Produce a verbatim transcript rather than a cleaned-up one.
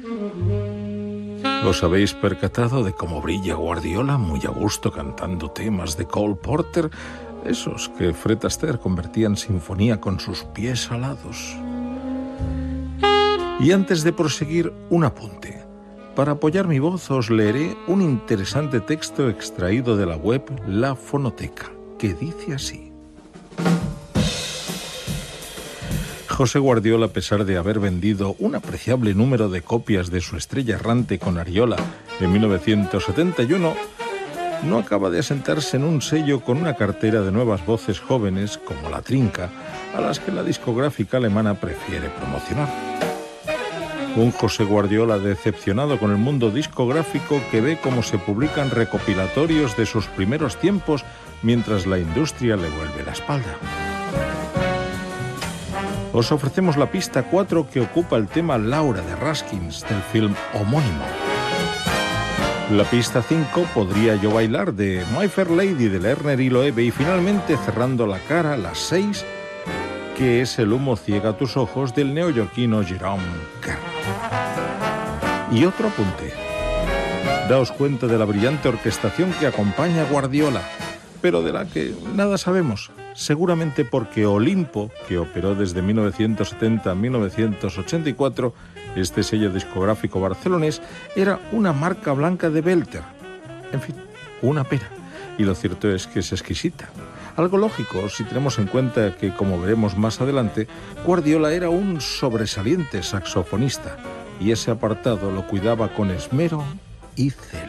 ¿Os habéis percatado de cómo brilla Guardiola muy a gusto cantando temas de Cole Porter? Esos que Fred Astaire convertía en sinfonía con sus pies alados. Y antes de proseguir, un apunte. Para apoyar mi voz os leeré un interesante texto extraído de la web La Fonoteca, que dice así. José Guardiola, a pesar de haber vendido un apreciable número de copias de su Estrella Errante con Ariola en mil novecientos setenta y uno, no acaba de asentarse en un sello con una cartera de nuevas voces jóvenes como La Trinca, a las que la discográfica alemana prefiere promocionar. Un José Guardiola decepcionado con el mundo discográfico que ve cómo se publican recopilatorios de sus primeros tiempos mientras la industria le vuelve la espalda. Os ofrecemos la pista cuatro que ocupa el tema Laura de Raskins del film homónimo. La pista cinco, Podría yo bailar, de My Fair Lady de Lerner y Loewe, y finalmente, cerrando la cara, la seis, que es El humo ciega tus ojos del neoyorquino Jerome Kern. Y otro apunte. Daos cuenta de la brillante orquestación que acompaña a Guardiola, pero de la que nada sabemos, seguramente porque Olimpo, que operó desde mil novecientos setenta a mil novecientos ochenta y cuatro, este sello discográfico barcelonés, era una marca blanca de Belter. En fin, una pena. Y lo cierto es que es exquisita. Algo lógico si tenemos en cuenta que, como veremos más adelante, Guardiola era un sobresaliente saxofonista y ese apartado lo cuidaba con esmero y celo.